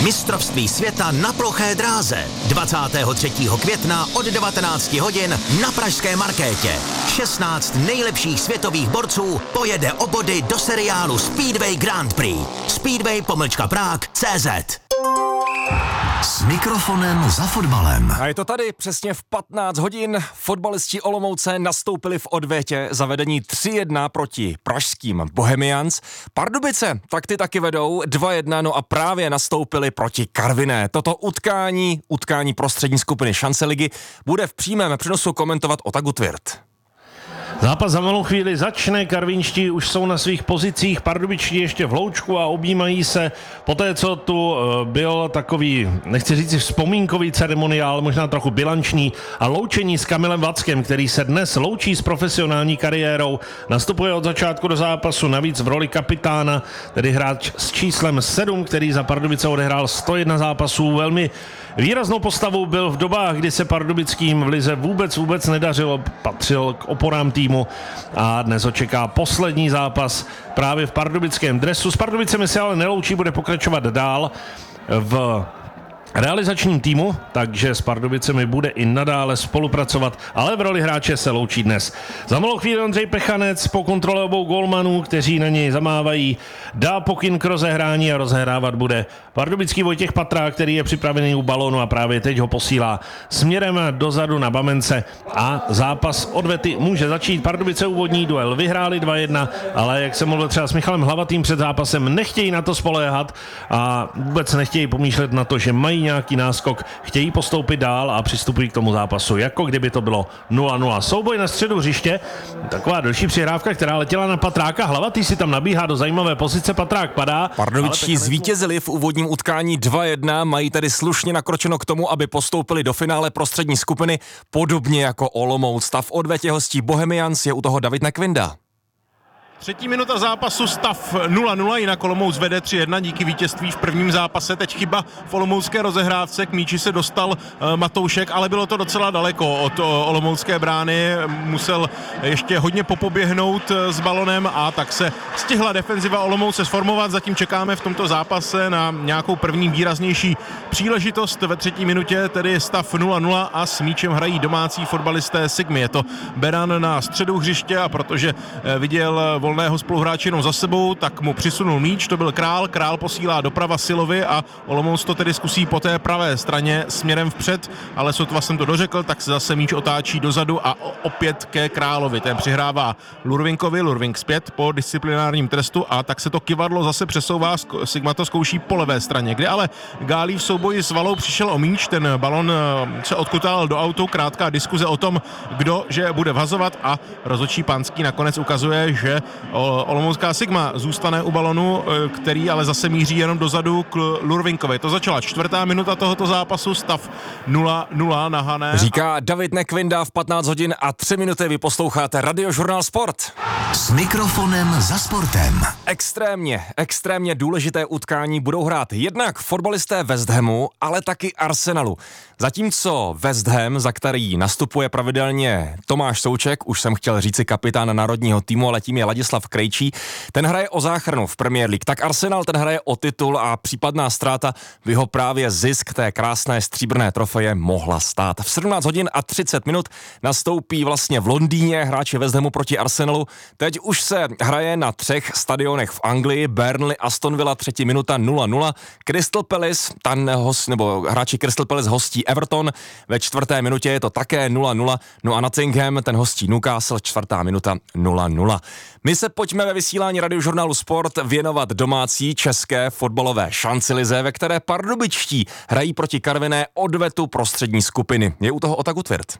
Mistrovství světa na ploché dráze 23. května od 19 hodin na pražské Markétě. 16 nejlepších světových borců pojede o body do seriálu Speedway Grand Prix. Speedway-Prague.cz. S mikrofonem za fotbalem. A je to tady přesně v 15 hodin. Fotbalisti Olomouce nastoupili v odvětě za vedení 3-1 proti pražským Bohemians. Pardubice tak ty taky vedou 2-1, no a právě nastoupili proti Karviné. Toto utkání prostřední skupiny Šance ligy bude v přímém přenosu komentovat Ota Gutwirth. Zápas za malou chvíli začne, karvinští už jsou na svých pozicích, pardubičtí ještě v hloučku a objímají se. Poté, co tu byl takový, nechci říct vzpomínkový ceremoniál, možná trochu bilanční a loučení s Kamilem Vackem, který se dnes loučí s profesionální kariérou, nastupuje od začátku do zápasu, navíc v roli kapitána, tedy hráč s číslem 7, který za Pardubice odehrál 101 zápasů, velmi výraznou postavou byl v dobách, kdy se pardubickým v lize vůbec nedařilo, patřil k oporám týmu a dnes ho čeká poslední zápas právě v pardubickém dresu. S Pardubicemi se ale neloučí, bude pokračovat dál v realizačním týmu, takže s Pardubicemi bude i nadále spolupracovat, ale v roli hráče se loučí dnes. Za malou chvíli Ondřej Pechanec po kontrole obou gólmanů, kteří na něj zamávají, dá pokyn k rozehrání a rozehrávat bude pardubický Vojtěch Patrák, který je připravený u balónu a právě teď ho posílá směrem dozadu na Bamence a zápas odvety může začít. Pardubice úvodní duel vyhráli 2-1, ale jak jsem mluvil třeba s Michalem Hlavatým před zápasem, nechtějí na to spoléhat a vůbec nechtějí pomýšlet na to, že mají nějaký náskok, chtějí postoupit dál a přistupují k tomu zápasu, jako kdyby to bylo 0-0. Souboj na středu hřiště, taková další přihrávka, která letěla na Patráka. Hlavatý si tam nabíhá do zajímavé pozice, Patrák padá. Pardubičtí zvítězili v úvodním utkání 2-1, mají tedy slušně nakročeno k tomu, aby postoupili do finále prostřední skupiny, podobně jako Olomouc. Stav odvetě hostí Bohemians, je u toho David Nekvinda. Třetí minuta zápasu, stav 0-0, jinak Olomouc vede 3-1 díky vítězství v prvním zápase. Teď chyba v olomoucké rozehrávce, k míči se dostal Matoušek, ale bylo to docela daleko od olomoucké brány. Musel ještě hodně popoběhnout s balonem a tak se stihla defenziva Olomouce sformovat. Zatím čekáme v tomto zápase na nějakou první výraznější příležitost. Ve třetí minutě tedy stav 0-0 a s míčem hrají domácí fotbalisté Sigmy. Je to Beran na středu hřiště a protože viděl volného spoluhráče jenom za sebou, tak mu přisunul míč, to byl Král posílá doprava Silovi a Olomouc to tedy zkusí po té pravé straně směrem vpřed, ale sotva jsem to dořekl, tak se zase míč otáčí dozadu a opět ke Královi. Ten přihrává Lurvinkovi, Lurvink zpět po disciplinárním trestu a tak se to kyvadlo zase přesouvá, Sigma to zkouší po levé straně, kde ale Gálí v souboji s Valou přišel o míč, ten balon se odkutal do autu, krátká diskuze o tom, kdo že bude vhazovat a rozhodčí Pánský nakonec ukazuje, že olomoucká Sigma zůstane u balonu, který ale zase míří jenom dozadu k Lurvinkovi. To začala 4. minuta tohoto zápasu, stav 0-0 na Hané. Říká David Nekvinda v 15 hodin a 3 minuty vy posloucháte Radiožurnál Sport. S mikrofonem za sportem. Extrémně důležité utkání budou hrát jednak fotbalisté West Hamu, ale taky Arsenalu. Zatímco West Ham, za který nastupuje pravidelně Tomáš Souček, už jsem chtěl říci kapitán národního týmu, ale tím je Ladislav Krejčí, ten hraje o záchranu v Premier League. Tak Arsenal ten hraje o titul a případná ztráta by ho právě zisk té krásné stříbrné trofeje mohla stát. V 17 hodin a 30 minut nastoupí vlastně v Londýně hráči West Hamu proti Arsenalu. Teď už se hraje na 3 stadionech v Anglii, Burnley, Aston Villa, 3. minuta 0-0, Crystal Palace, hráči Crystal Palace hostí Everton, ve 4. minutě je to také 0-0, no a Nottingham, ten hostí Newcastle, 4. minuta 0-0. My se pojďme ve vysílání Radiožurnálu Sport věnovat domácí české fotbalové šancilize, ve které pardubičtí hrají proti Karviné odvetu prostřední skupiny. Je u toho Ota Gutwirth.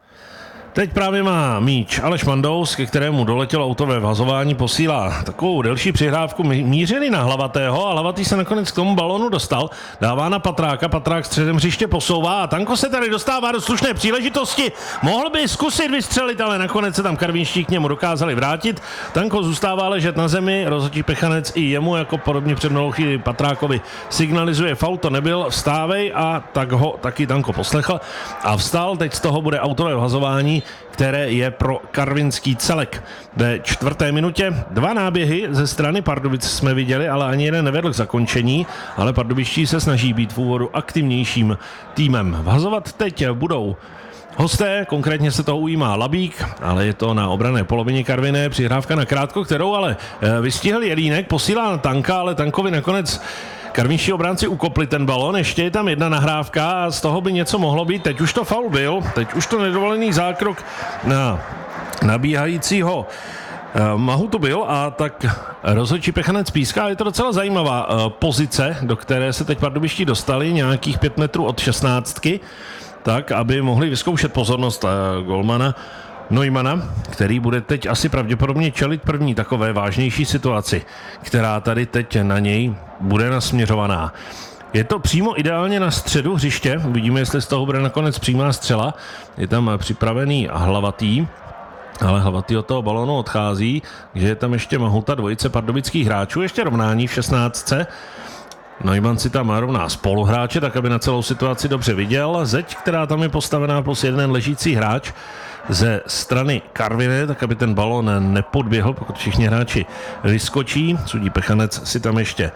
Teď právě má míč Aleš Mandous, ke kterému doletělo autové vhazování, posílá takovou delší přihrávku mířený na Hlavatého a Hlavatý se nakonec k tomu balonu dostal, dává na Patráka, Patrák středem hřiště posouvá a Tanko se tady dostává do slušné příležitosti, mohl by zkusit vystřelit, ale nakonec se tam karvinští k němu dokázali vrátit. Tanko zůstává ležet na zemi, rozhodčí Pechanec i jemu, jako podobně před minulou chvíli Patrákovi, signalizuje faul, to nebyl, vstávej, a tak ho taky Tanko poslechl a vstal, teď z toho bude autové vhazování. utkání, které je pro karvinský celek. Ve 4. minutě 2 náběhy ze strany Pardubic jsme viděli, ale ani jeden nevedl k zakončení, ale pardubičtí se snaží být v úvodu aktivnějším týmem. Vhazovat teď budou hosté, konkrétně se toho ujímá Labík, ale je to na obranné polovině Karviné, přihrávka na krátko, kterou ale vystihl Jelínek, posílá na Tanka, ale Tankovi nakonec karvinští obránci ukopli ten balon, ještě je tam jedna nahrávka a z toho by něco mohlo být. Teď už to faul byl, teď už to nedovolený zákrok na nabíhajícího Mahu to byl a tak rozhodčí Pechanec píská. Je to docela zajímavá pozice, do které se teď pardubičtí dostali, nějakých 5 metrů od 16, tak aby mohli vyzkoušet pozornost golmana Neumana, který bude teď asi pravděpodobně čelit první takové vážnější situaci, která tady teď na něj bude nasměřovaná. Je to přímo ideálně na středu hřiště, uvidíme, jestli z toho bude nakonec přímá střela. Je tam připravený Hlavatý, ale Hlavatý od toho balónu odchází, že je tam ještě Mahuta, dvojice pardubických hráčů, ještě rovnání v 16. Neumann si tam rovná spoluhráče, tak aby na celou situaci dobře viděl. Zeď, která tam je postavená, plus jeden ležící hráč ze strany Karviné, tak aby ten balón nepodběhl, pokud všichni hráči vyskočí. Sudí Pechanec si tam ještě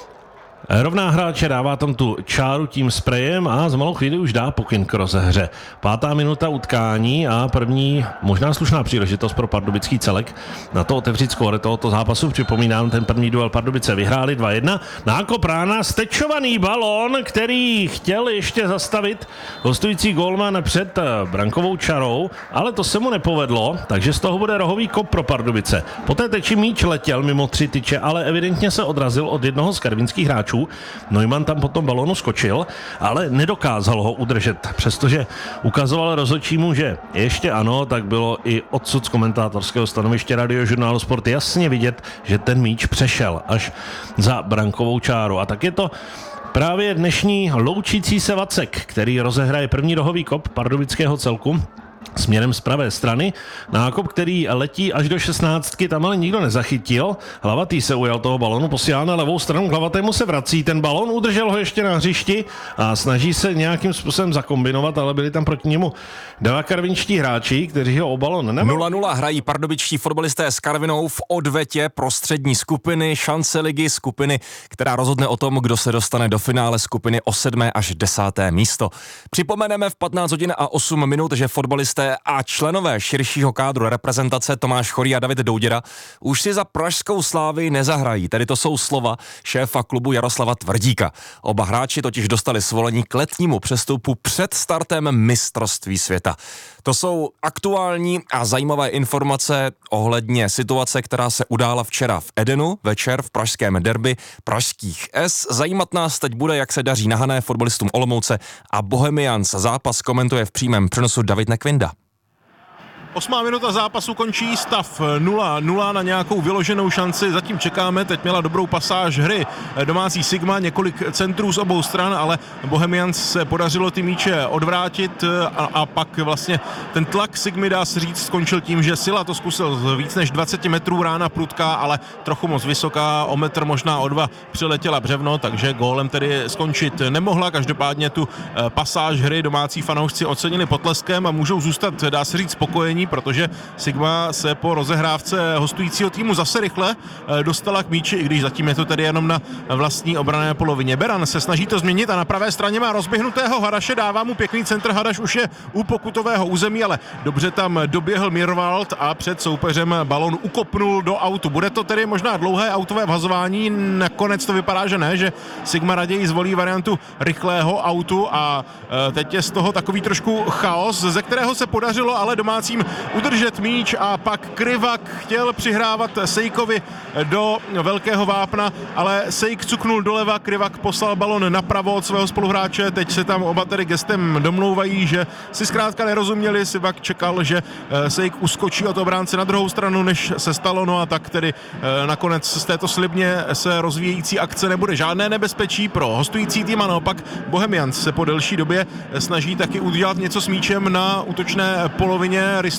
rovná hráče, dává tam tu čáru tím sprejem a za malou chvíli už dá pokyn k rozehře. 5. minuta utkání a první možná slušná příležitost pro pardubický celek na to otevřít skóre tohoto zápasu. Připomínám, ten první duel Pardubice vyhráli 2-1. Nákop rána, stečovaný balón, který chtěl ještě zastavit hostující gólman před brankovou čarou, ale to se mu nepovedlo, takže z toho bude rohový kop pro Pardubice. Poté teči míč letěl mimo 3 tyče, ale evidentně se odrazil od jednoho z karvinských hráčů. Neumann tam potom balónu skočil, ale nedokázal ho udržet. Přestože ukazoval rozhodčímu, že ještě ano, tak bylo i odsud z komentátorského stanoviště Radiožurnálu Sport jasně vidět, že ten míč přešel až za brankovou čáru. A tak je to právě dnešní loučící se Vacek, který rozehraje první rohový kop pardubického celku směrem z pravé strany. Nákop, který letí až do 16, tam ale nikdo nezachytil. Hlavatý se ujal toho balonu, posílá na levou stranu, k Hlavatému se vrací ten balon, udržel ho ještě na hřišti a snaží se nějakým způsobem zakombinovat, ale byli tam proti němu 2 karvinští hráči, kteří ho o balon nemohli. 0-0 hrají pardubičtí fotbalisté s Karvinou v odvetě prostřední skupiny šance ligy, skupiny, která rozhodne o tom, kdo se dostane do finále skupiny o 7. až 10. místo. Připomeneme v 15 hodin a 8 minut, že fotbalisté a členové širšího kádru reprezentace Tomáš Chorý a David Douděra už si za pražskou Slávii nezahrají. Tedy to jsou slova šéfa klubu Jaroslava Tvrdíka. Oba hráči totiž dostali svolení k letnímu přestupu před startem mistrovství světa. To jsou aktuální a zajímavé informace ohledně situace, která se udála včera v Edenu, večer v pražském derby pražských S. Zajímat nás teď bude, jak se daří na Hané fotbalistům Olomouce a Bohemians. Zápas komentuje v přímém přenosu David Nekvinda. 8. minuta zápasu končí, stav 0-0 na nějakou vyloženou šanci. Zatím čekáme, teď měla dobrou pasáž hry domácí Sigma, několik centrů z obou stran, ale Bohemians se podařilo ty míče odvrátit a pak vlastně ten tlak Sigmy, dá se říct, skončil tím, že Sila to zkusil z víc než 20 metrů, rána prudká, ale trochu moc vysoká, o metr možná o 2 přiletěla břevno, takže gólem tedy skončit nemohla. Každopádně tu pasáž hry domácí fanoušci ocenili potleskem a můžou zůstat, dá se říct, spokojení, protože Sigma se po rozehrávce hostujícího týmu zase rychle dostala k míči, i když zatím je to tedy jenom na vlastní obranné polovině. Beran se snaží to změnit a na pravé straně má rozběhnutého Haraše, dává mu pěkný centr, Haraš už je u pokutového území, ale dobře tam doběhl Mirwald a před soupeřem balon ukopnul do autu. Bude to tedy možná dlouhé autové vhazování, nakonec to vypadá, že ne, že Sigma raději zvolí variantu rychlého autu a teď je z toho takový trošku chaos, ze kterého se podařilo ale domácím udržet míč a pak Krivak chtěl přihrávat Sejkovi do velkého vápna, ale Sejk cuknul doleva, Krivak poslal balon napravo od svého spoluhráče, teď se tam oba tedy gestem domlouvají, že si zkrátka nerozuměli, Sivak čekal, že Sejk uskočí od obránce na druhou stranu, než se stalo, no a tak tedy nakonec z této slibně se rozvíjející akce nebude žádné nebezpečí pro hostující tým a naopak Bohemians se po delší době snaží taky udělat něco s míčem na útočné polovině. Risto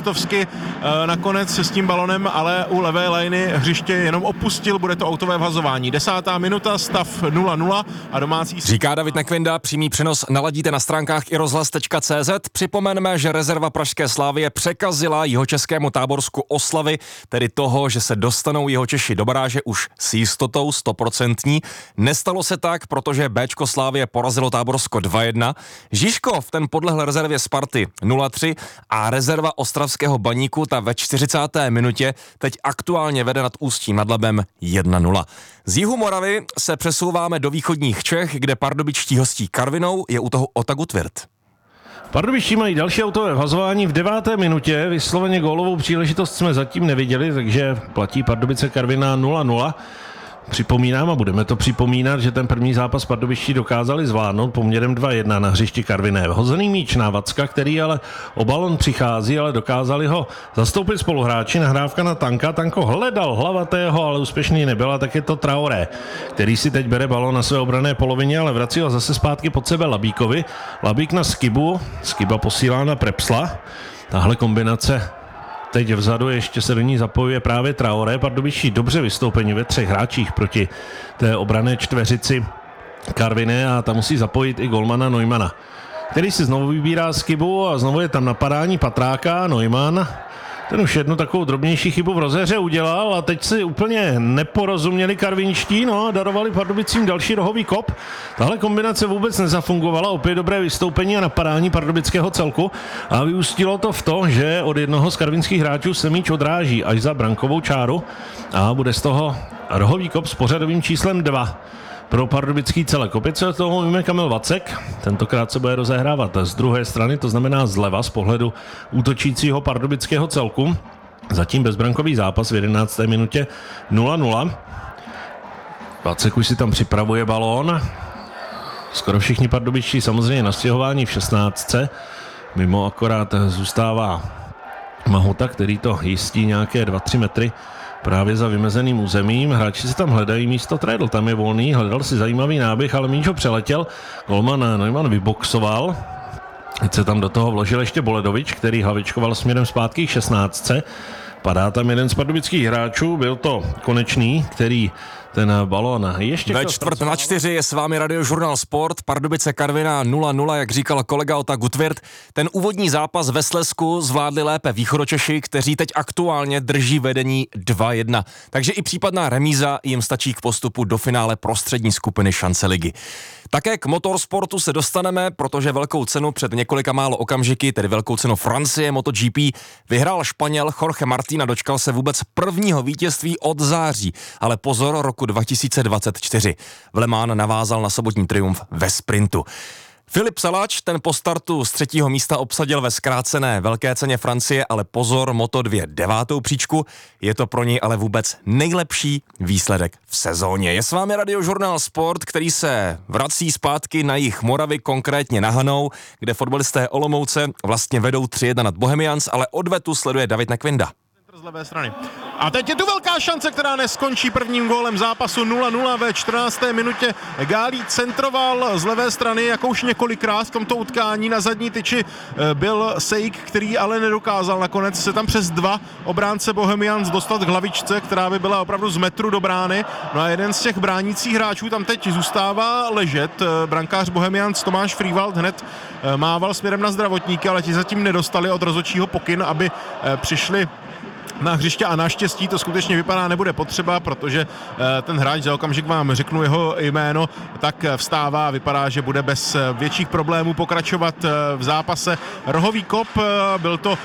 Listovsky nakonec s tím balonem, ale u levé lajny hřiště jenom opustil, bude to autové vhazování. 10. minuta, stav 0-0 a domácí... Říká David Nekvinda, přímý přenos naladíte na stránkách iRozhlas.cz. Připomeneme, že rezerva pražské Slavie překazila jihočeskému Táborsku oslavy, tedy toho, že se dostanou Jihočeši do baráže už s jistotou 100%. Nestalo se tak, protože Bčko Slavie porazilo Táborsko 2-1. Žižkov ten podlehl rezervě Sparty 0-3 a rezerva ostravského Baníku ta ve 40. minutě teď aktuálně vede nad Ústím nad Labem 1-0. Z jihu Moravy se přesouváme do východních Čech, kde pardubičtí hostí Karvinou, je u toho Otagu Tvirt. Pardubičtí mají další autové vhazování v 9. minutě, vysloveně gólovou příležitost jsme zatím neviděli, takže platí Pardubice Karviná 0-0. Připomínám a budeme to připomínat, že ten první zápas Pardubičtí dokázali zvládnout poměrem 2-1 na hřišti Karviné. Vhozený míč na Vacka, který ale o balon přichází, ale dokázali ho zastoupit spoluhráči. Nahrávka na Tanka. Tanko hledal hlavatého, ale úspěšný nebyla, tak je to Traoré, který si teď bere balon na své obranné polovině, ale vrací ho zase zpátky pod sebe Labíkovi. Labík na Skibu, Skiba posílá na Prepsla. Tahle kombinace teď vzadu ještě se do ní zapojuje právě Traoré. Pardubičtí dobře vystoupení ve 3 hráčích proti té obranné čtveřici Karviné a tam musí zapojit i golmana Neumana, který si znovu vybírá Skibu a znovu je tam napadání Patráka. Neumann, ten už jednu takovou drobnější chybu v rozehře udělal a teď si úplně neporozuměli karvinští, no a darovali Pardubicím další rohový kop. Tahle kombinace vůbec nezafungovala, opět dobré vystoupení a napadání pardubického celku a vyústilo to v to, že od jednoho z karvinských hráčů se míč odráží až za brankovou čáru a bude z toho rohový kop s pořadovým číslem 2. Pro pardubický celek. Opět se toho ujme Kamil Vacek, tentokrát se bude rozehrávat z druhé strany, to znamená zleva z pohledu útočícího pardubického celku. Zatím bezbrankový zápas v 11. minutě 0-0. Vacek už si tam připravuje balón. Skoro všichni pardubičtí samozřejmě na stěhování v 16. Mimo akorát zůstává Mahota, který to jistí nějaké 2-3 metry právě za vymezeným územím. Hráči si tam hledají místo Trédl, tam je volný, hledal si zajímavý náběh, ale míč ho přeletěl. Golman Neumann vyboxoval. Teď se tam do toho vložil ještě Boledovič, který hlavičkoval směrem zpátky k 16. Padá tam jeden z pardubických hráčů, byl to Konečný, který ten balón ještě... Ve 3:45 je s vámi Radiožurnál Sport, Pardubice Karviná 0-0, jak říkal kolega Otagu Tvirt. Ten úvodní zápas ve Slezsku zvládli lépe Východočeši, kteří teď aktuálně drží vedení 2-1. Takže i případná remíza jim stačí k postupu do finále prostřední skupiny šance ligy. Také k motorsportu se dostaneme, protože velkou cenu před několika málo okamžiky, tedy velkou cenu Francie MotoGP, vyhrál Španěl Jorge Martín a dočkal se vůbec prvního vítězství od září, ale pozor, roku 2024. V Le Mans navázal na sobotní triumf ve sprintu. Filip Salač, ten po startu z 3. místa obsadil ve zkrácené velké ceně Francie, ale pozor, Moto2 9. příčku, je to pro něj ale vůbec nejlepší výsledek v sezóně. Je s vámi Radiožurnál Sport, který se vrací zpátky na jih Moravy, konkrétně na Hanou, kde fotbalisté Olomouce vlastně vedou 3-1 nad Bohemians, ale odvetu sleduje David Nekvinda. Z levé strany. A teď je tu velká šance, která neskončí prvním gólem zápasu 0-0 ve 14. minutě. Gálí centroval z levé strany, jako už několikrát v tomto utkání. Na zadní tyči byl Sejk, který ale nedokázal nakonec se tam přes 2 obránce Bohemians dostat k hlavičce, která by byla opravdu z metru do brány. No a jeden z těch bránících hráčů tam teď zůstává ležet. Brankář Bohemians Tomáš Frývald hned mával směrem na zdravotníky, ale ti zatím nedostali od rozhodčího pokyn, aby přišli na hřiště a naštěstí to skutečně vypadá nebude potřeba, protože ten hráč, za okamžik vám řeknu jeho jméno, tak vstává a vypadá, že bude bez větších problémů pokračovat v zápase. Rohový kop, byl to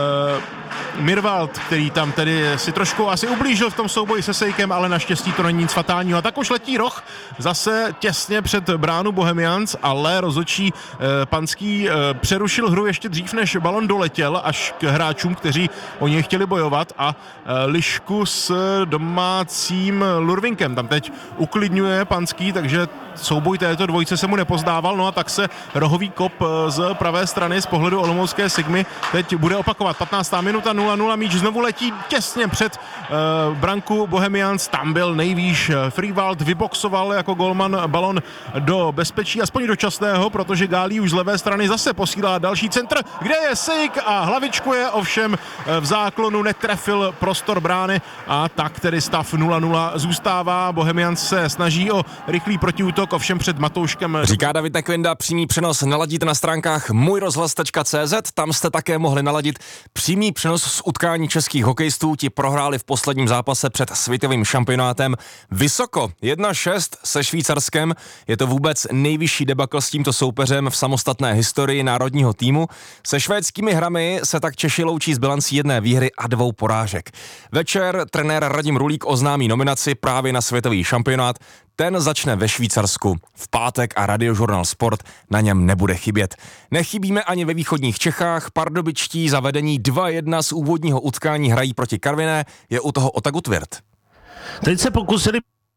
Mirvald, který tam tedy si trošku asi ublížil v tom souboji se Sejkem, ale naštěstí to není nic fatálního. A tak už letí roh zase těsně před bránu Bohemians, ale rozhodčí Panský přerušil hru ještě dřív, než balon doletěl až k hráčům, kteří o něj chtěli bojovat. Hrad a lišku s domácím Lurvinkem. Tam teď uklidňuje Panský, takže souboj této dvojice se mu nepozdával, no a tak se rohový kop z pravé strany z pohledu olomoucké Sigmy teď bude opakovat. 15. minuta, 0-0, míč znovu letí těsně před branku Bohemians, tam byl nejvýš Friwald, vyboxoval jako golman balon do bezpečí, aspoň dočasného, protože Gálí už z levé strany zase posílá další centr, kde je Sejk a hlavičkuje, ovšem v záklonu netrefil prostor brány a tak tedy stav 0-0 zůstává. Bohemians se snaží o rychlý protiútok, ovšem před Matouškem. Říká David Nekvinda, přímý přenos naladíte na stránkách můjrozhlas.cz, tam jste také mohli naladit přímý přenos z utkání českých hokejistů, ti prohráli v posledním zápase před světovým šampionátem vysoko 1-6 se Švýcarskem, je to vůbec nejvyšší debakl s tímto soupeřem v samostatné historii národního týmu. Se švédskými hrami se tak Češi loučí s bilancí 1 výhry a 2 porážek. Večer trenér Radim Rulík oznámí nominaci právě na světový šampionát. Ten začne ve Švýcarsku v pátek a Radiožurnál Sport na něm nebude chybět. Nechybíme ani ve východních Čechách, pardubičtí za vedení 2-1 z úvodního utkání hrají proti Karviné, je u toho Ota Gutwirth. Teď se pokusili.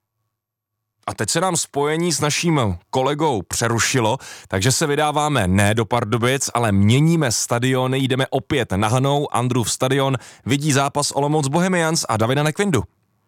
A teď se nám spojení s naším kolegou přerušilo, takže se vydáváme ne do Pardubic, ale měníme stadiony, jdeme opět na Hanou, Andrův stadion, vidí zápas Olomouc Bohemians a Davida Nekvindu.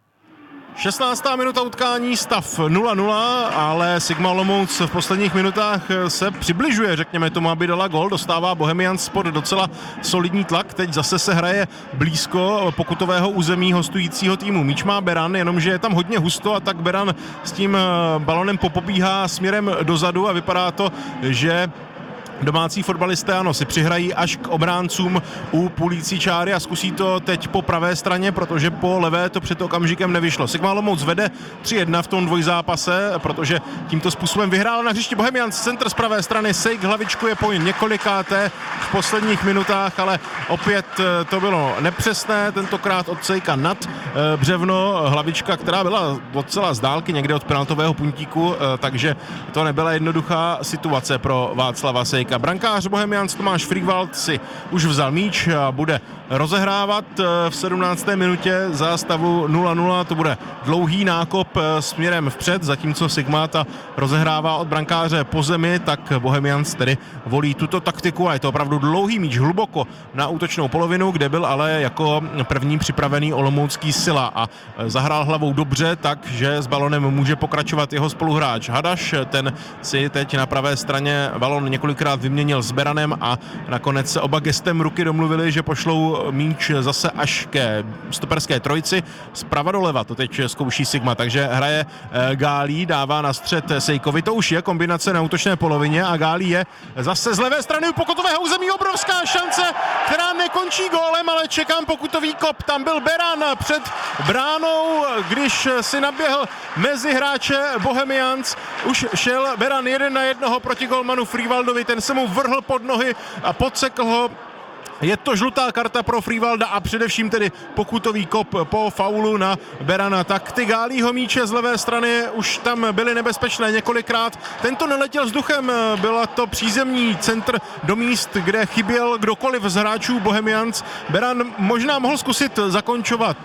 16. minuta utkání, stav 0-0, ale Sigma Olomouc v posledních minutách se přibližuje, řekněme tomu, aby dala gol, dostává Bohemians pod docela solidní tlak, teď zase se hraje blízko pokutového území hostujícího týmu. Míč má Beran, jenomže je tam hodně husto a tak Beran s tím balonem popobíhá směrem dozadu a vypadá to, že domácí fotbalisté ano, si přihrají až k obráncům u půlící čáry a zkusí to teď po pravé straně, protože po levé to před okamžikem nevyšlo. Sigma Olomouc vede 3-1 v tom dvojzápase, protože tímto způsobem vyhrál na hřišti Bohemians, centr z pravé strany, Sejk hlavičkuje po několikáté v posledních minutách, ale opět to bylo nepřesné, tentokrát od Sejka nad břevno, hlavička, která byla docela z dálky někde od penaltového puntíku, takže to nebyla jednoduchá situace pro Václava Sejka. Brankář Bohemians Tomáš Friwald si už vzal míč a bude rozehrávat v 17. minutě za stavu 0-0. To bude dlouhý nákop směrem vpřed, zatímco Sigma ta rozehrává od brankáře po zemi, tak Bohemians tedy volí tuto taktiku a je to opravdu dlouhý míč hluboko na útočnou polovinu, kde byl ale jako první připravený olomoucký Sila a zahrál hlavou dobře, takže s balonem může pokračovat jeho spoluhráč Hadaš, ten si teď na pravé straně balon několikrát vyměnil s Beranem a nakonec se oba gestem ruky domluvili, že pošlou míč zase až ke stoperské trojici. Zprava doleva to teď zkouší Sigma, takže hraje Gálí, dává na střed Sejkovi, to už je kombinace na útočné polovině a Gálí je zase z levé strany u pokutového území, obrovská šance, která nekončí gólem, ale čekám pokutový kop, tam byl Beran před bránou, když si naběhl mezi hráče Bohemians, už šel Beran 1-1 proti golmanu Friwaldovi, ten se mu vrhl pod nohy a podsekl ho. Je to žlutá karta pro Friwalda a především tedy pokutový kop po faulu na Berana. Tak ty Gálího míče z levé strany už tam byly nebezpečné několikrát. Tento neletěl vzduchem, byla to přízemní centr do míst, kde chyběl kdokoliv z hráčů Bohemians. Beran možná mohl zkusit zakončovat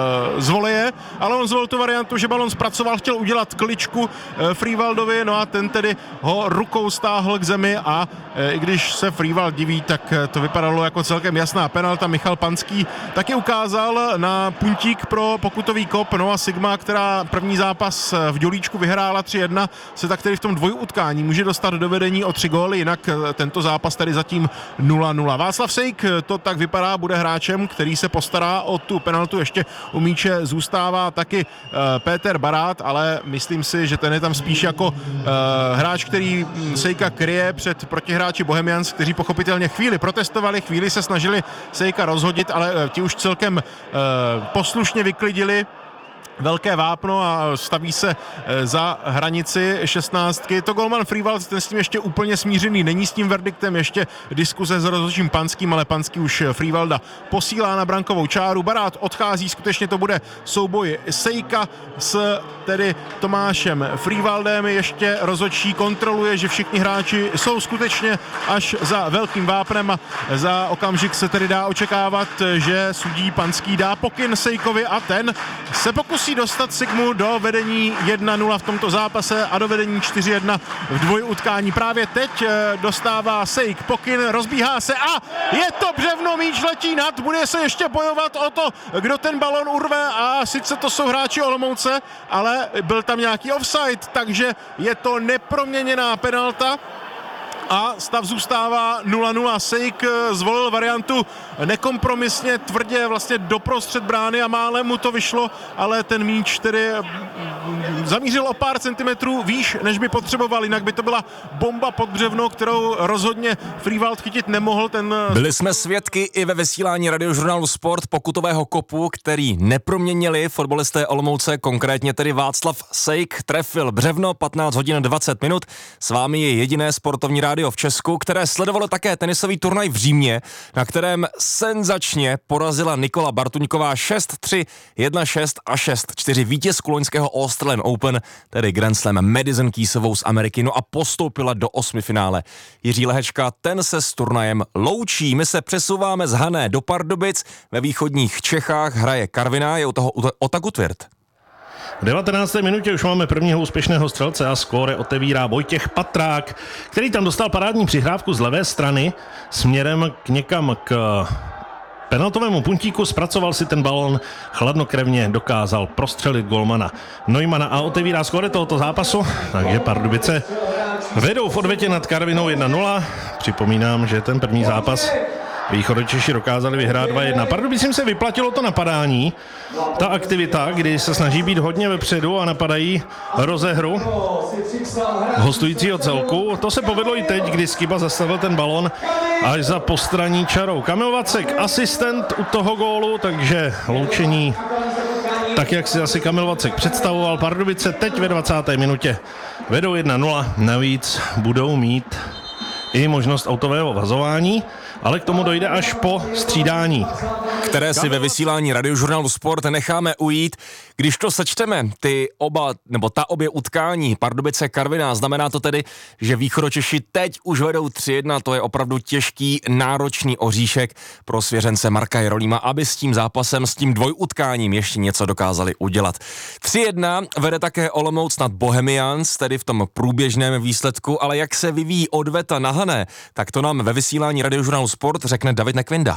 z voleje, ale on zvolil tu variantu, že balon zpracoval, chtěl udělat kličku Friwaldovi, no a ten tedy ho rukou stáhl k zemi a i když se Friwald diví, tak to vypadalo jako celkem jasná penalta. Michal Panský taky ukázal na puntík pro pokutový kop, no a Sigma, která první zápas v Dělíčku vyhrála 3-1, se tak tedy v tom dvojutkání může dostat do vedení o 3 góly, jinak tento zápas tedy zatím 0-0. Václav Sejk, to tak vypadá, bude hráčem, který se postará o tu penaltu, ještě u míče zůstává taky Péter Barát, ale myslím si, že ten je tam spíš jako hráč, který Sejka kryje před protihráči Bohemians, kteří pochopitelně chvíli protestovali, chvíli se snažili Sejka rozhodit, ale ti už celkem poslušně vyklidili velké vápno a staví se za hranici 16. To golman Frývald, ten s tím ještě úplně smířený není, s tím verdiktem ještě diskuze s rozhodčím Panským, ale Panský už Frývalda posílá na brankovou čáru. Barát odchází, skutečně to bude souboj Sejka s tedy Tomášem Frývaldem. Ještě rozhodčí kontroluje, že všichni hráči jsou skutečně až za velkým vápnem a za okamžik se tedy dá očekávat, že sudí Panský dá pokyn Sejkovi a ten se pokusí dostat Sigmu do vedení 1-0 v tomto zápase a do vedení 4-1 v dvojutkání. Právě teď dostává Sejk pokyn, rozbíhá se a je to břevno, míč letí nad, bude se ještě bojovat o to, kdo ten balon urve a sice to jsou hráči Olomouce, ale byl tam nějaký offside, takže je to neproměněná penalta. A stav zůstává 0-0. Sejk zvolil variantu nekompromisně, tvrdě vlastně doprostřed brány a málem mu to vyšlo, ale ten míč tedy zamířil o pár centimetrů výš, než by potřeboval, jinak by to byla bomba pod břevno, kterou rozhodně Frývald chytit nemohl. Byli jsme svědky i ve vysílání Radiožurnálu Sport pokutového kopu, který neproměnili fotbalisté Olomouce, konkrétně tedy Václav Sejk trefil břevno, 15 hodin 20 minut. S vámi je jediné sportovní rádio v Česku, které sledovalo také tenisový turnaj v Římě, na kterém senzačně porazila Nikola Bartuňková 6-3, 1-6 a 6-4 vítězku loňského Australian Open, tedy Grand Slam Madison Keysovou z Ameriky, no a postoupila do 8. finále. Jiří Lehečka, ten se s turnajem loučí. My se přesouváme z Hané do Pardubic, ve východních Čechách hraje Karviná, je u toho Ota Gutwirth. V 19. minutě už máme prvního úspěšného střelce a skóre otevírá Vojtěch Patrák, který tam dostal parádní přihrávku z levé strany směrem někam k penaltovému puntíku, zpracoval si ten balón, chladnokrevně dokázal prostřelit golmana Neumana a otevírá skóre tohoto zápasu, takže Pardubice vedou v odvětě nad Karvinou 1-0. Připomínám, že ten první zápas Východočeši dokázali vyhrát 2-1. Pardubicím se vyplatilo to napadání, ta aktivita, kdy se snaží být hodně vepředu a napadají rozehru hostujícího celku. To se povedlo i teď, kdy Skiba zastavil ten balon až za postranní čarou. Kamil Vacek, asistent u toho gólu, takže loučení tak, jak si asi Kamil Vacek představoval. Pardubice teď ve 20. minutě vedou 1-0, navíc budou mít i možnost autového vazování, ale k tomu dojde až po střídání, které si ve vysílání Radiožurnálu Sport necháme ujít. Když to sečteme, ta obě utkání Pardubice Karviná, znamená to tedy, že Východočeši teď už vedou 3-1, to je opravdu těžký, náročný oříšek pro svěřence Marka Jerolíma, aby s tím zápasem, s tím dvojutkáním ještě něco dokázali udělat. 3-1 vede také Olomouc nad Bohemians, tedy v tom průběžném výsledku, ale jak se vyvíjí odveta na Hané, tak to nám ve vysílání Radiožurnálu Sport řekne David Nekvinda.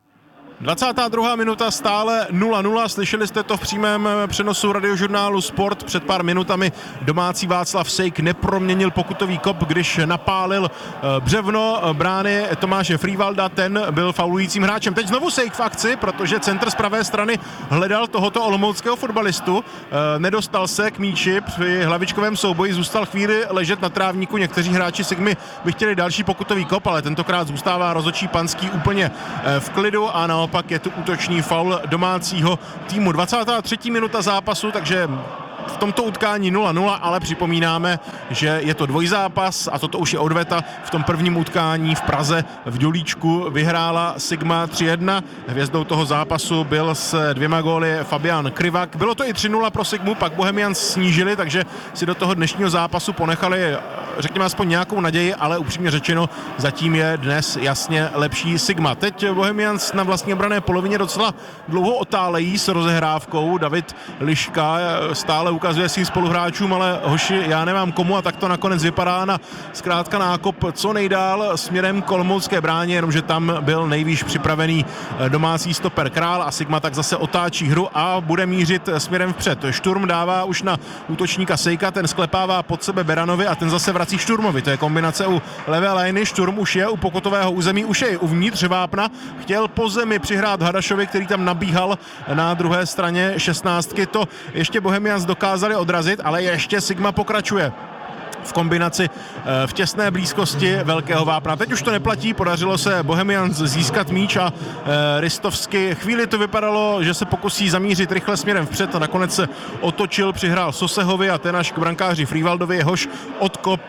22. minuta stále 0-0, slyšeli jste to v přímém přenosu Radiožurnálu Sport. Před pár minutami domácí Václav Sejk neproměnil pokutový kop, když napálil břevno brány Tomáše Frývalda, ten byl faulujícím hráčem. Teď znovu Sejk v akci, protože centr z pravé strany hledal tohoto olomouckého fotbalistu, nedostal se k míči při hlavičkovém souboji, zůstal chvíli ležet na trávníku. Někteří hráči Sigmy by chtěli další pokutový kop, ale tentokrát zůstává rozhodčí Panský úplně v klidu a naopak je tu útočný faul domácího týmu. 23. minuta zápasu, takže v tomto utkání 0-0, ale připomínáme, že je to dvojzápas a toto už je odveta. V tom prvním utkání v Praze v Dělíčku vyhrála Sigma 3-1. Hvězdou toho zápasu byl s 2 góly Fabian Krivak. Bylo to i 3-0 pro Sigmu, pak Bohemians snížili, takže si do toho dnešního zápasu ponechali, řekněme, aspoň nějakou naději, ale upřímně řečeno, zatím je dnes jasně lepší Sigma. Teď Bohemians na vlastní branné polovině docela dlouho otálejí s rozehrávkou. David Liška stále ukazuje svým spoluhráčům, ale hoši, já nemám komu, a tak to nakonec vypadá na zkrátka nákop co nejdál směrem k olomoucké bráně, jenomže tam byl nejvýš připravený domácí stoper Král a Sigma tak zase otáčí hru a bude mířit směrem vpřed. Šturm dává už na útočníka Sejka, ten sklepává pod sebe Beranovi a ten zase vrací Šturmovi. To je kombinace u levé lajny. Šturm už je u pokutového území, už je uvnitř vápna. Chtěl po zemi přihrát Hadašovi, který tam nabíhal na druhé straně 16. To ještě Bohemians dokázali odrazit, ale ještě Sigma pokračuje. v kombinaci v těsné blízkosti velkého vápna. Teď už to neplatí, podařilo se Bohemians získat míč a Ristovsky chvíli to vypadalo, že se pokusí zamířit rychle směrem vpřed a nakonec se otočil, přihrál Sosehovi a ten až k brankáři Frývaldovi, jehož odkop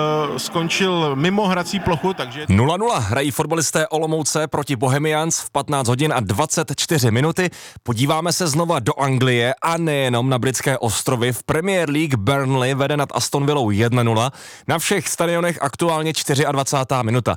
skončil mimo hrací plochu, takže 0-0 hrají fotbalisté Olomouce proti Bohemians v 15 hodin a 24 minuty. Podíváme se znova do Anglie a nejenom na britské ostrovy. V Premier League Burnley vede nad Aston Villou 1-0. Na všech stadionech aktuálně 24. minuta.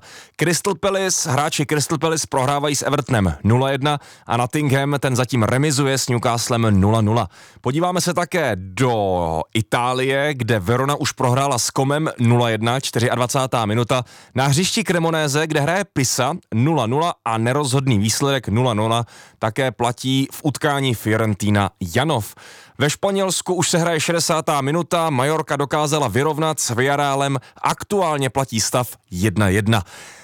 Hráči Crystal Palace prohrávají s Evertonem 0-1 a Nottingham ten zatím remizuje s Newcastlem 0-0. Podíváme se také do Itálie, kde Verona už prohrála s Comem 0-1, 24. minuta. Na hřišti Cremonese, kde hraje Pisa 0-0 a nerozhodný výsledek 0-0 také platí v utkání Fiorentina Janov. Ve Španělsku už se hraje 60. minuta, Majorka dokázala vyrovnat s Villarrealem, aktuálně platí stav 1-1.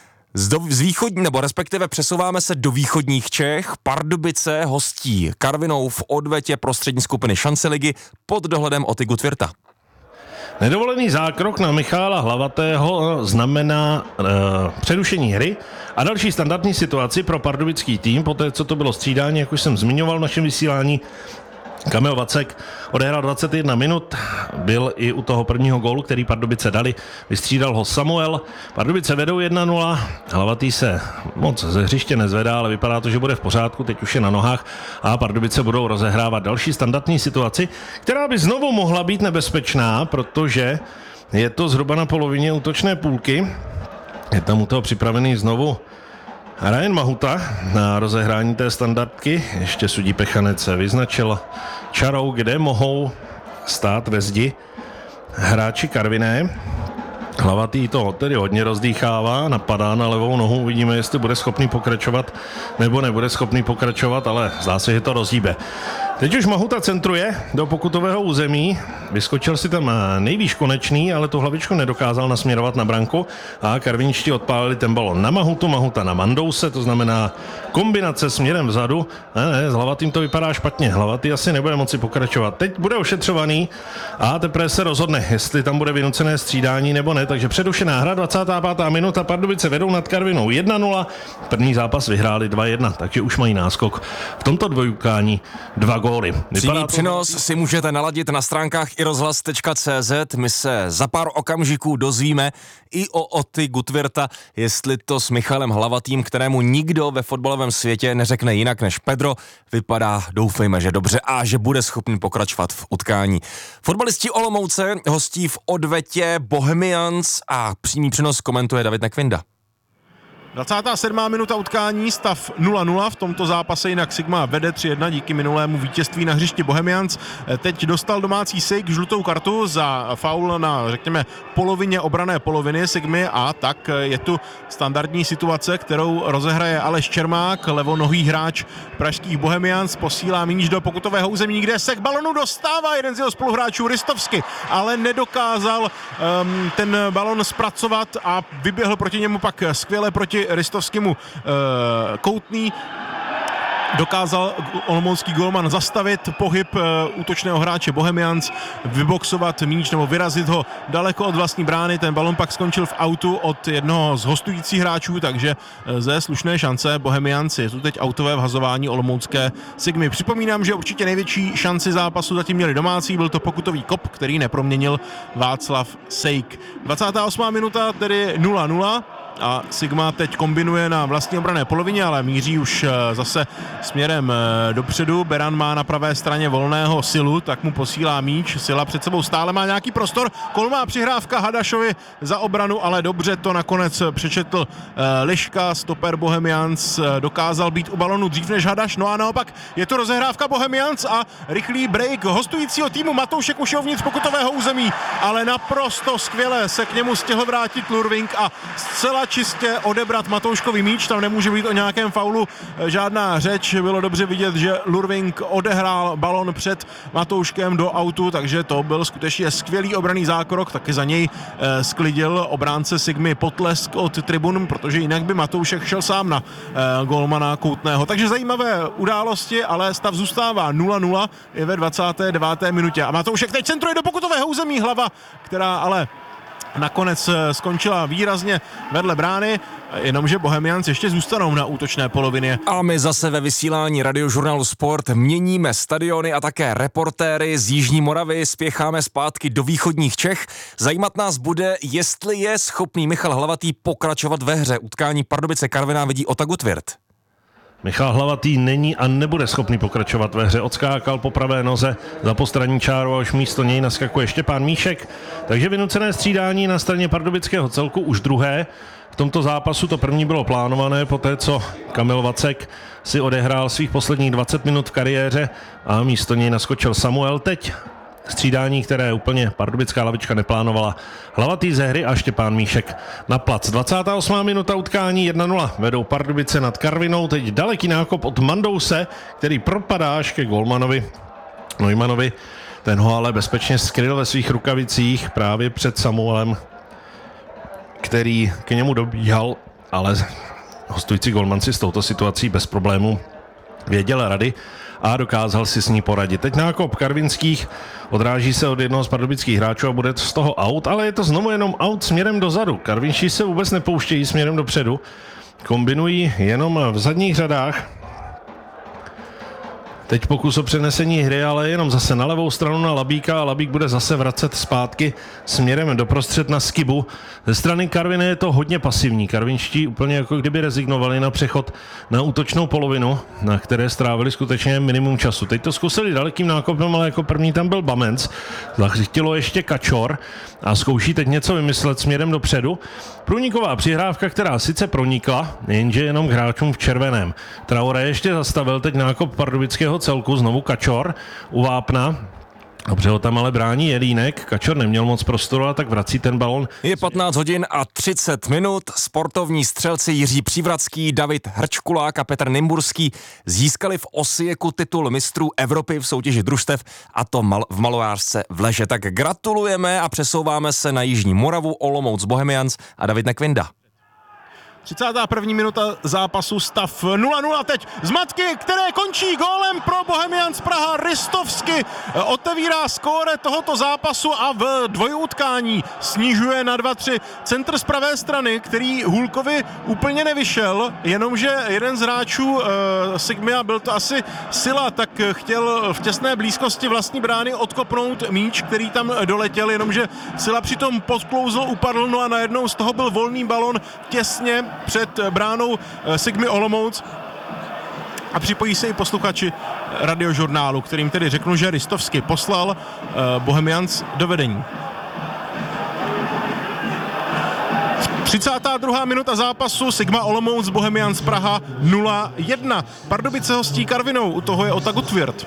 Z východní, nebo respektive přesouváme se do východních Čech. Pardubice hostí Karvinou v odvetě prostřední skupiny Šance ligy pod dohledem Oty Gutwirta. Nedovolený zákrok na Michala Hlavatého znamená přerušení hry a další standardní situaci pro pardubický tým, poté co to bylo střídání, jak už jsem zmiňoval v našem vysílání. Kamil Vacek odehrál 21 minut, byl i u toho prvního gólu, který Pardubice dali, vystřídal ho Samuel. Pardubice vedou 1-0, Hlavatý se moc ze hřiště nezvedá, ale vypadá to, že bude v pořádku, teď už je na nohách a Pardubice budou rozehrávat další standardní situaci, která by znovu mohla být nebezpečná, protože je to zhruba na polovině útočné půlky. Je tam u toho připravený znovu Ryan Mahuta na rozehrání té standardky. Ještě sudí Pechanec se vyznačil čarou, kde mohou stát ve zdi hráči Karviné. Hlavatý to tedy hodně rozdýchává, napadá na levou nohu, uvidíme, jestli bude schopný pokračovat nebo nebude schopný pokračovat, ale zdá se, že to rozhýbe. Teď už Mahuta centruje do pokutového území, vyskočil si tam nejvýš Konečný, ale tu hlavičku nedokázal nasměrovat na branku a karvinčtí odpálili ten balon na Mahutu, Mahuta na Mandouse, to znamená kombinace směrem vzadu. Ne, s Hlavatým to vypadá špatně, Hlavatý asi nebude moci pokračovat. Teď bude ošetřovaný a teprve se rozhodne, jestli tam bude vynucené střídání nebo ne, takže předušená hra, 25. minuta, Pardubice vedou nad Karvinou 1-0, první zápas vyhráli 2-1, takže už mají náskok v tomto dvojutkání 2 góly. Přímý přenos si můžete naladit na stránkách irozhlas.cz. My se za pár okamžiků dozvíme i o Oty Gutwirta, jestli to s Michalem Hlavatým, kterému nikdo ve fotbalovém světě neřekne jinak než Pedro, vypadá, doufejme, že dobře a že bude schopný pokračovat v utkání. Fotbalisti Olomouce hostí v odvetě Bohemians a přímý přenos komentuje David Nekvinda. 27. minuta utkání, stav 0-0, v tomto zápase jinak Sigma vede 3-1 díky minulému vítězství na hřišti Bohemians. Teď dostal domácí Sejk žlutou kartu za faul na, řekněme, polovině obrané poloviny Sigmy a tak je tu standardní situace, kterou rozehraje Aleš Čermák, levonohý hráč pražských Bohemians, posílá míč do pokutového území, kde se k balonu dostává jeden z jeho spoluhráčů Ristovsky, ale nedokázal ten balon zpracovat a vyběhl proti němu pak skvěle proti Ristovskému Koutný. Dokázal olomoucký golman zastavit pohyb útočného hráče Bohemians, vyboxovat míč nebo vyrazit ho daleko od vlastní brány. Ten balon pak skončil v autu od jednoho z hostujících hráčů, takže ze slušné šance Bohemians je tu teď autové vhazování olomoucké Sigmy. Připomínám, že určitě největší šanci zápasu zatím měli domácí, byl to pokutový kop, který neproměnil Václav Sejk. 28. minuta, tedy 0-0. A Sigma teď kombinuje na vlastní obranné polovině, ale míří už zase směrem dopředu. Beran má na pravé straně volného Silu, tak mu posílá míč. Sila před sebou stále má nějaký prostor. Kolmá přihrávka Hadašovi za obranu, ale dobře to nakonec přečetl Liška. Stoper Bohemians dokázal být u balonu dřív než Hadaš. No a naopak je to rozehrávka Bohemians a rychlý break hostujícího týmu. Matoušek už je uvnitř pokutového území, ale naprosto skvěle se k němu stihl vrátit Lurving a zcela čistě odebrat Matouškovi míč, tam nemůže být o nějakém faulu žádná řeč, bylo dobře vidět, že Lurving odehrál balon před Matouškem do autu, takže to byl skutečně skvělý obranný zákrok, taky za něj sklidil obránce Sigmy potlesk od tribun, protože jinak by Matoušek šel sám na golmana Koutného. Takže zajímavé události, ale stav zůstává 0-0 i ve 29. minutě. A Matoušek teď centruje do pokutového území, hlava, která ale nakonec skončila výrazně vedle brány, jenomže Bohemians ještě zůstanou na útočné polovině. A my zase ve vysílání Radiožurnálu Sport měníme stadiony a také reportéry z Jižní Moravy, spěcháme zpátky do východních Čech. Zajímat nás bude, jestli je schopný Michal Hlavatý pokračovat ve hře. Utkání Pardubice-Karviná vedí Otagu Tvirt. Michal Hlavatý není a nebude schopný pokračovat ve hře. Odskákal po pravé noze za postranní čáru a už místo něj naskakuje Štěpán Míšek. Takže vynucené střídání na straně pardubického celku už druhé. V tomto zápasu to první bylo plánované, poté co Kamil Vacek si odehrál svých posledních 20 minut v kariéře a místo něj naskočil Samuel. Teď střídání, které úplně pardubická lavička neplánovala. Hlavatý ze hry a Štěpán Míšek na plac. 28. minuta utkání 1-0. Vedou Pardubice nad Karvinou. Teď daleký nákop od Mandouse, který propadá až ke golmanovi Neumannovi. Ten ho ale bezpečně skryl ve svých rukavicích právě před Samuelem, který k němu dobíhal, ale hostující golman si s touto situací bez problémů věděl rady a dokázal si s ní poradit. Teď nákop karvinských odráží se od jednoho z pardubických hráčů a bude z toho out, ale je to znovu jenom out směrem dozadu. Karvinští se vůbec nepouštějí směrem dopředu, kombinují jenom v zadních řadách. Teď pokus o přenesení hry, ale jenom zase na levou stranu na Labíka a Labík bude zase vracet zpátky směrem doprostřed na Skibu. Ze strany Karviné je to hodně pasivní. Karvinští úplně jako kdyby rezignovali na přechod na útočnou polovinu, na které strávili skutečně minimum času. Teď to zkusili dalekým nákopem, ale jako první tam byl Bamenc. Zachytilo ještě Kačor a zkouší teď něco vymyslet směrem dopředu. Průniková přihrávka, která sice pronikla, jenže jenom k hráčům v červeném. Traoré ještě zastavil teď nákop pardubického celku, znovu Kačor u vápna. Dobře ho tam ale brání Jelínek, Kačor neměl moc prostoru a tak vrací ten balon. Je 15 hodin a 30 minut. Sportovní střelci Jiří Přívratský, David Hrčkulák a Petr Nymburský získali v Osijeku titul mistrů Evropy v soutěži družstev, a to v malovářce v Leže. Tak gratulujeme a přesouváme se na Jižní Moravu, Olomouc Bohemians a David Nekvinda. 31. minuta zápasu, stav 0-0 teď. Zmatky, které končí gólem pro Bohemians Praha. Ristovsky otevírá skóre tohoto zápasu a v dvojutkání snižuje na 2-3. Centr z pravé strany, který Hůlkovi úplně nevyšel, jenomže jeden z hráčů Sigmy, byl to asi Sila, tak chtěl v těsné blízkosti vlastní brány odkopnout míč, který tam doletěl, jenomže Sila přitom podklouzl, upadl, no a najednou z toho byl volný balon těsně před bránou Sigmy Olomouc. A připojí se i posluchači Radiožurnálu, kterým tedy řeknu, že Ristovsky poslal Bohemians do vedení. 32. minuta zápasu, Sigma Olomouc, Bohemians Praha 0-1. Pardubice hostí Karvinou, u toho je Otagu Tvirt.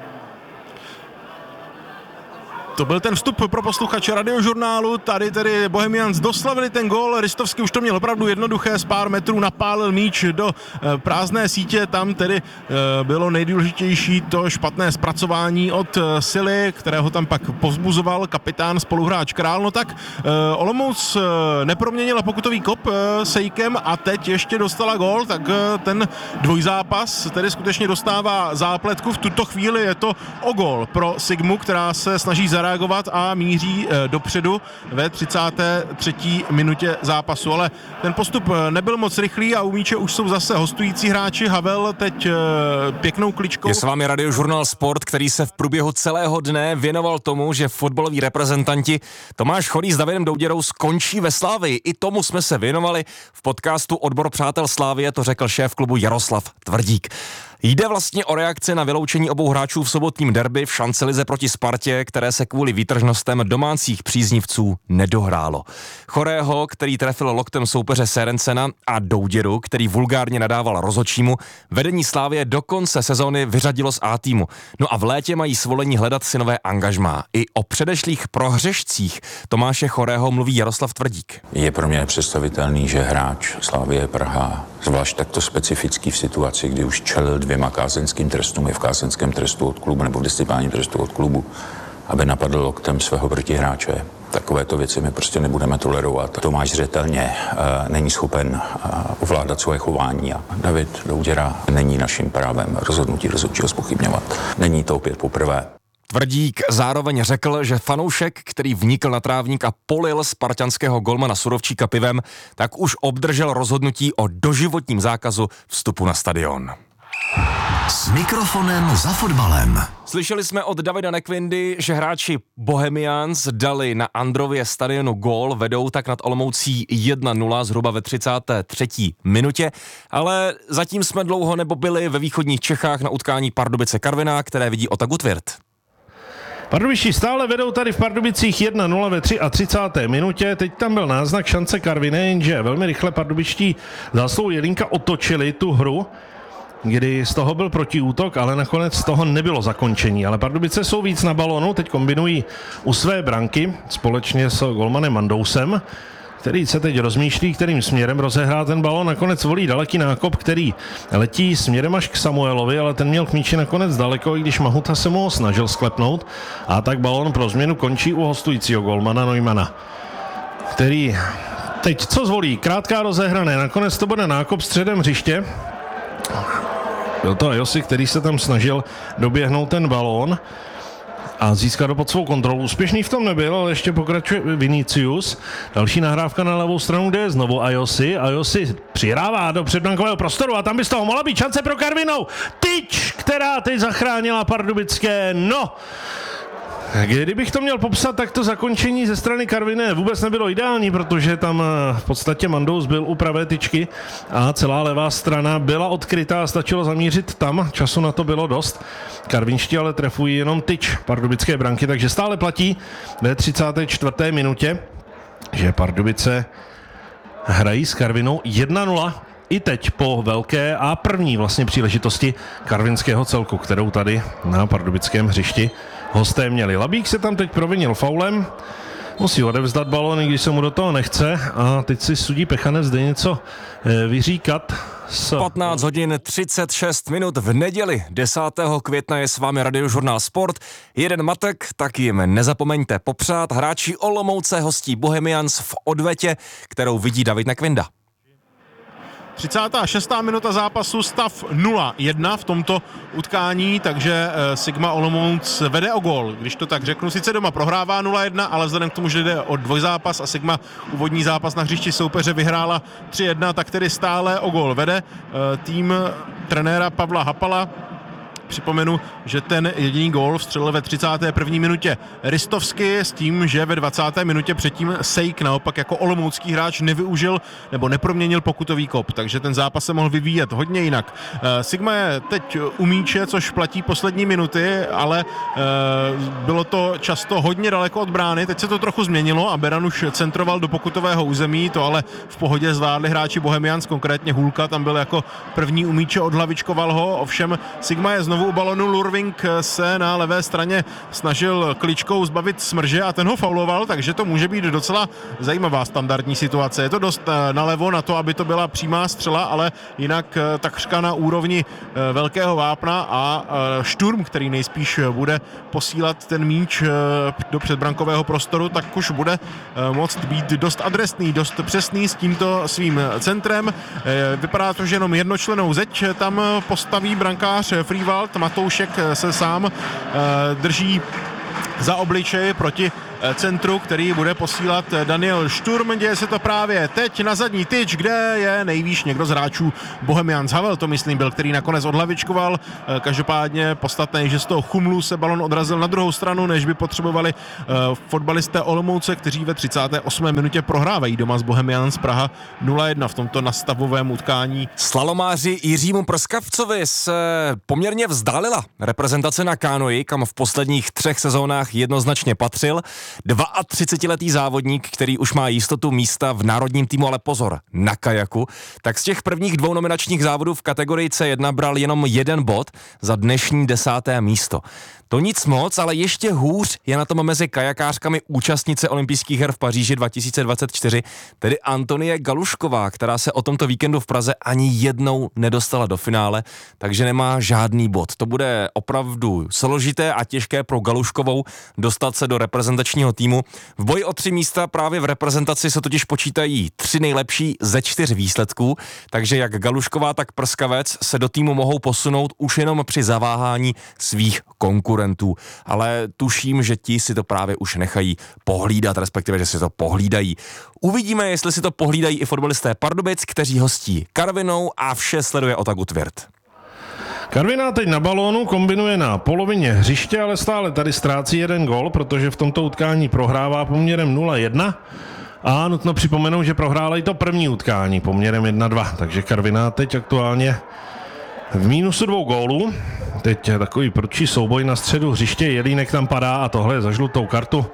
To byl ten vstup pro posluchače Radiožurnálu, tady tedy Bohemians doslavili ten gól, Ristovsky už to měl opravdu jednoduché, z pár metrů napálil míč do prázdné sítě, tam tedy bylo nejdůležitější to špatné zpracování od Sily, kterého tam pak povzbuzoval kapitán, spoluhráč Král, no tak Olomouc neproměnila pokutový kop Sejkem a teď ještě dostala gól, tak ten dvojzápas tedy skutečně dostává zápletku, v tuto chvíli je to o gól pro Sigmu, která se snaží zareagovat a míří dopředu ve 33. minutě zápasu, ale ten postup nebyl moc rychlý a u míče už jsou zase hostující hráči. Havel teď pěknou kličkou. Je s vámi Radiožurnál Sport, který se v průběhu celého dne věnoval tomu, že fotbaloví reprezentanti Tomáš Chorý s Davidem Douděrou skončí ve Slávii. I tomu jsme se věnovali v podcastu Odbor přátel Slávie, to řekl šéf klubu Jaroslav Tvrdík. Jde vlastně o reakci na vyloučení obou hráčů v sobotním derby v šancelize proti Spartě, které se kvůli výtržnostem domácích příznivců nedohrálo. Chorého, který trefil loktem soupeře Serencena, a Douděru, který vulgárně nadával rozhodčímu, vedení Slávie do konce sezóny vyřadilo z A týmu. No a v létě mají svolení hledat si nové angažmá. I o předešlých prohřešcích Tomáše Chorého mluví Jaroslav Tvrdík. Je pro mě nepředstavitelný, že hráč Slavie Praha, zvlášť takto specifický v situaci, kdy už čelil 2 kázeňským trestům, je v kázeňském trestu od klubu nebo v disciplinárním trestu od klubu, aby napadl loktem svého protihráče. Takovéto věci my prostě nebudeme tolerovat. Tomáš zřetelně není schopen ovládat svoje chování a David Douděra není naším právem rozhodnutí rozhodčího zpochybňovat. Není to opět poprvé. Tvrdík zároveň řekl, že fanoušek, který vnikl na trávník a polil spartanského golmana Surovčíka pivem, tak už obdržel rozhodnutí o doživotním zákazu vstupu na stadion. S mikrofonem za fotbalem. Slyšeli jsme od Davida Nekvindy, že hráči Bohemians dali na Andrově stadionu gól, vedou tak nad Olomoucí 1-0 zhruba ve 33. minutě, ale zatím jsme dlouho byli ve východních Čechách na utkání Pardubice Karviná, které vidí Ota Gutwirth. Pardubičtí stále vedou tady v Pardubicích 1-0 ve 33. minutě. Teď tam byl náznak šance Karviné, jenže velmi rychle pardubičtí záslou Jelínka otočili tu hru, kdy z toho byl protiútok, ale nakonec z toho nebylo zakončení. Ale Pardubice jsou víc na balonu, teď kombinují u své branky společně s golmanem Mandousem, který se teď rozmýšlí, kterým směrem rozehrá ten balon. Nakonec volí daleký nákop, který letí směrem až k Samuelovi, ale ten měl k míči nakonec daleko, i když Mahuta se mu ho snažil sklepnout. A tak balon pro změnu končí u hostujícího golmana Neumana, který teď co zvolí? Krátká rozehrané, nakonec to bude nákop středem hřiště. Byl to Ajosi, který se tam snažil doběhnout ten balón a získat ho pod svou kontrolu. Úspěšný v tom nebyl, ale ještě pokračuje Vinicius. Další nahrávka na levou stranu, kde je znovu Ajosi. Ajosi přihrává do předbrankového prostoru a tam by z toho mohla být šance pro Karvinou. Tyč, která teď zachránila pardubické. No, kdybych to měl popsat, tak to zakončení ze strany Karviné vůbec nebylo ideální, protože tam v podstatě Mandous byl u pravé tyčky a celá levá strana byla odkrytá, stačilo zamířit tam, času na to bylo dost. Karvinští ale trefují jenom tyč pardubické branky, takže stále platí ve 34. minutě, že Pardubice hrají s Karvinou 1-0. I teď po velké a první vlastně příležitosti karvinského celku, kterou tady na pardubickém hřišti hosté měli. Labík se tam teď provinil faulem, musí odevzdat balón, i když se mu do toho nechce a teď si sudí Pechanec jde něco vyříkat. 15 hodin 36 minut v neděli 10. května je s vámi Radiožurnál Sport. Jeden matek, tak jim nezapomeňte popřát. Hráči Olomouce hostí Bohemians v odvetě, kterou vidí David Nekvinda. 36. minuta zápasu, stav 0-1 v tomto utkání, takže Sigma Olomouc vede o gól. Když to tak řeknu, sice doma prohrává 0-1, ale vzhledem k tomu, že jde o dvojzápas a Sigma úvodní zápas na hřišti soupeře vyhrála 3-1, tak tedy stále o gól vede tým trenéra Pavla Hapala. Připomenu, že ten jediný gól vstřelil ve 31. minutě Ristovsky s tím, že ve 20. minutě předtím Sejk naopak jako olomoucký hráč nevyužil nebo neproměnil pokutový kop, takže ten zápas se mohl vyvíjet hodně jinak. Sigma je teď u míče, což platí poslední minuty, ale bylo to často hodně daleko od brány, teď se to trochu změnilo a Beran už centroval do pokutového území, to ale v pohodě zvládli hráči Bohemians, konkrétně Hulka, tam byl jako první u míče, odhlavičkoval ho, ovšem Sigma je znovu u balonu, Lurving se na levé straně snažil kličkou zbavit Smrže a ten ho fauloval, takže to může být docela zajímavá standardní situace. Je to dost nalevo na to, aby to byla přímá střela, ale jinak takřka na úrovni velkého vápna a Šturm, který nejspíš bude posílat ten míč do předbrankového prostoru, tak už bude moct být dost adresný, dost přesný s tímto svým centrem. Vypadá to, že jenom jednočlennou zeď tam postaví brankář Frývald. Matoušek se sám drží za obličej proti centru, který bude posílat Daniel Šturm. Děje se to právě teď na zadní tyč, kde je nejvýš někdo z hráčů Bohemians. Havel to myslím byl, který nakonec odhlavičkoval. Každopádně podstatné, že z toho chumlu se balon odrazil na druhou stranu, než by potřebovali fotbalisté Olomouce, kteří ve 38. minutě prohrávají doma z Bohemians Praha 0-1 v tomto nastavovém utkání. Slalomáři Jiřímu Prskavcovi se poměrně vzdálila reprezentace na kánoji, kam v posledních 3 sezónách jednoznačně patřil. 32letý závodník, který už má jistotu místa v národním týmu, ale pozor, na kajaku, tak z těch prvních 2 nominačních závodů v kategorii C1 bral jenom 1 bod za dnešní 10. místo. To nic moc, ale ještě hůř je na tom mezi kajakářkami účastnice olympijských her v Paříži 2024, tedy Antonie Galušková, která se o tomto víkendu v Praze ani jednou nedostala do finále, takže nemá žádný bod. To bude opravdu složité a těžké pro Galuškovou dostat se do reprezentační reprezentačního týmu. V boji o 3 místa právě v reprezentaci se totiž počítají 3 nejlepší ze 4 výsledků, takže jak Galušková, tak Prskavec se do týmu mohou posunout už jenom při zaváhání svých konkurentů. Ale tuším, že ti si to právě už nechají pohlídat, respektive, že si to pohlídají. Uvidíme, jestli si to pohlídají i fotbalisté Pardubic, kteří hostí Karvinou, a vše sleduje Otaku Tvirt. Karviná teď na balónu kombinuje na polovině hřiště, ale stále tady ztrácí 1 gól, protože v tomto utkání prohrává poměrem 0-1. A nutno připomenout, že prohrála i to první utkání poměrem 1-2, takže Karviná teď aktuálně v mínusu 2 gólů. Teď je takový prudší souboj na středu hřiště, Jelínek tam padá a tohle je za žlutou kartu.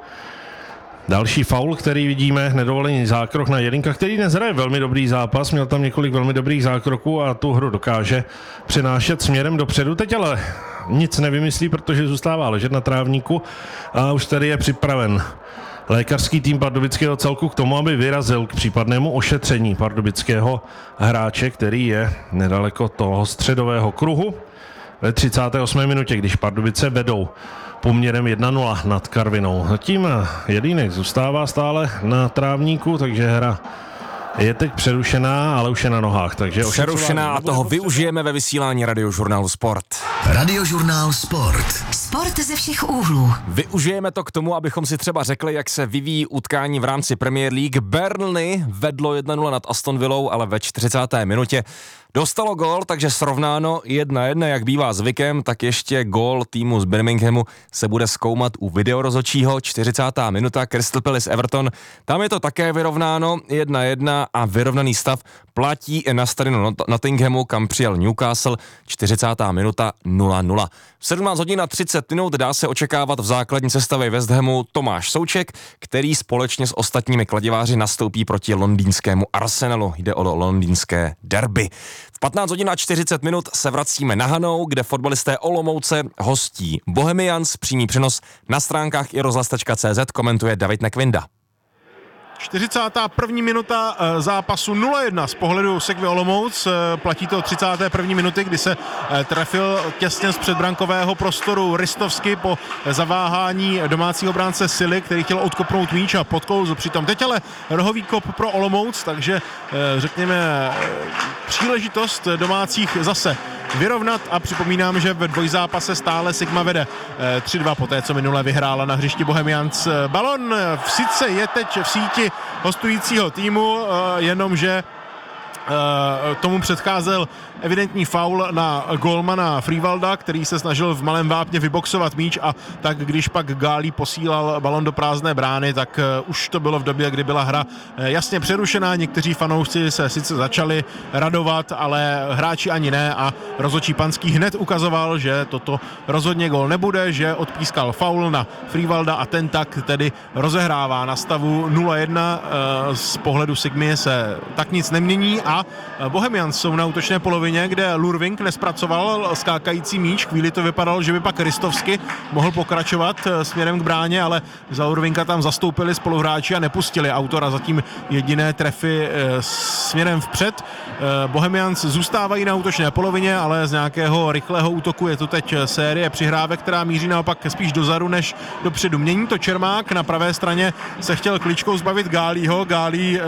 Další faul, který vidíme, nedovolený zákrok na Jelínka, který dnes hraje velmi dobrý zápas, měl tam několik velmi dobrých zákroků a tu hru dokáže přenášet směrem dopředu. Teď ale nic nevymyslí, protože zůstává ležet na trávníku a už tady je připraven lékařský tým pardubického celku k tomu, aby vyrazil k případnému ošetření pardubického hráče, který je nedaleko toho středového kruhu ve 38. minutě, když Pardubice vedou poměrem 1-0 nad Karvinou. Zatím Jelínek zůstává stále na trávníku, takže hra je teď přerušená, ale už je na nohách. Takže přerušená a toho využijeme ve vysílání Radiožurnálu Sport. Radiožurnál Sport. Sport ze všech úhlů. Využijeme to k tomu, abychom si třeba řekli, jak se vyvíjí utkání v rámci Premier League. Burnley vedlo 1-0 nad Aston Villou, ale ve 40. minutě dostalo gól, takže srovnáno 1-1, jak bývá zvykem, tak ještě gól týmu z Birminghamu se bude zkoumat u videorozhodčího. 40. minuta, Crystal Palace Everton, tam je to také vyrovnáno 1-1 a vyrovnaný stav platí i na stadionu Nottinghamu, kam přijel Newcastle, 40. minuta 0-0. V 17 hodin a 30 minut dá se očekávat v základní sestavě West Hamu Tomáš Souček, který společně s ostatními kladiváři nastoupí proti londýnskému Arsenalu. Jde o londýnské derby. V 15 hodin a 40 minut se vracíme na Hanou, kde fotbalisté Olomouce hostí Bohemians. Přímý přenos na stránkách i rozhlas.cz komentuje David Nekvinda. 41. minuta zápasu 0-1 z pohledu Sekvy Olomouc. Platí to 31. minuty, kdy se trefil těsně z předbrankového prostoru Ristovsky po zaváhání domácího bránce Sily, který chtěl odkopnout míč a podkouzl přitom. Teď ale rohový kop pro Olomouc, takže řekněme příležitost domácích zase vyrovnat a připomínám, že ve dvojzápase stále Sigma vede 3-2 poté, co minule vyhrála na hřišti Bohemians. Balon sice je teď v síti hostujícího týmu, jenomže tomu předcházel evidentní faul na golmana Frivalda, který se snažil v malém vápně vyboxovat míč a tak když pak Gálí posílal balon do prázdné brány, tak už to bylo v době, kdy byla hra jasně přerušená. Někteří fanoušci se sice začali radovat, ale hráči ani ne a rozhodčí Panský hned ukazoval, že toto rozhodně gól nebude, že odpískal faul na Frivalda a ten tak tedy rozehrává na stavu 0-1. Z pohledu Sigmy se tak nic nemění a Bohemians jsou na útočné polovině, kde Lurving nespracoval skákající míč. Chvíli to vypadalo, že by pak Ristovsky mohl pokračovat směrem k bráně, ale za Lurvinga tam zastoupili spoluhráči a nepustili autora zatím jediné trefy směrem vpřed. Bohemians zůstávají na útočné polovině, ale z nějakého rychlého útoku je tu teď série přihrávek, která míří naopak spíš dozadu než dopředu. Mění to Čermák, na pravé straně se chtěl kličkou zbavit Gálího. Gálí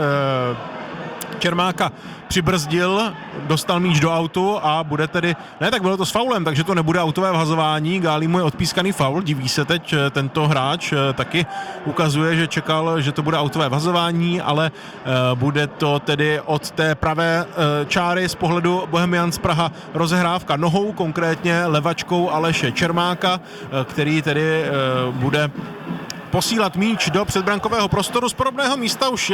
Čermáka přibrzdil, dostal míč do autu a bude tedy, ne, tak bylo to s faulem, takže to nebude autové vhazování, Gálí mu je odpískaný faul, diví se teď tento hráč, taky ukazuje, že čekal, že to bude autové vhazování, ale bude to tedy od té pravé čáry z pohledu Bohemians Praha rozehrávka nohou, konkrétně levačkou Aleše Čermáka, který tedy bude posílat míč do předbrankového prostoru. Z podobného místa už